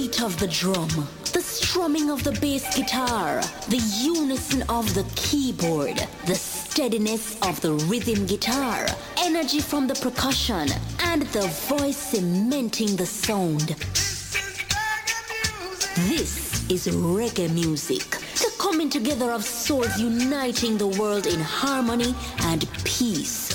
beat of the drum, the strumming of the bass guitar, the unison of the keyboard, the steadiness of the rhythm guitar, energy from the percussion, and the voice cementing the sound. This is reggae music, the coming together of souls uniting the world in harmony and peace.